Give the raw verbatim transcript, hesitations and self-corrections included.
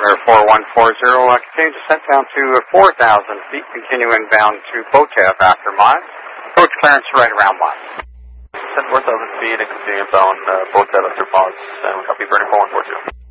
altimeter four one four zero, uh, continue descent down to uh, four thousand feet, continuing bound to Botev after miles. Approach clearance right around miles. Descent four thousand feet and continuing bound uh, Botev after miles, and copy burning four one four two.